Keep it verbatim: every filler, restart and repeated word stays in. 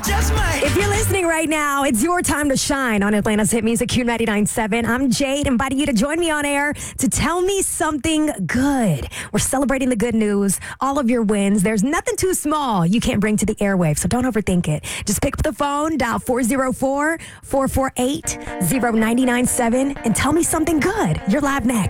just might. If you're listening right now, it's your time to shine on Atlanta's hit music Q ninety-nine point seven. I'm Jade, inviting you to join me on air to tell me something good. We're celebrating the good news, all of your wins. There's nothing too small you can't bring to the airwaves, so don't overthink it. Just pick up the phone, dial four oh four, four four eight, oh nine nine seven, and tell me something good. You're live next.